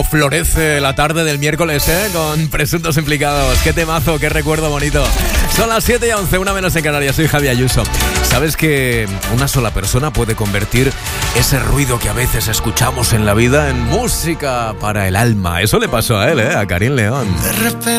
Florece la tarde del miércoles, con presuntos implicados. Qué temazo, qué recuerdo bonito. Son las 7:11, una menos en Canarias. Soy Javi Ayuso. ¿Sabes que una sola persona puede convertir ese ruido que a veces escuchamos en la vida en música para el alma? Eso le pasó a él, a Karim León. De repente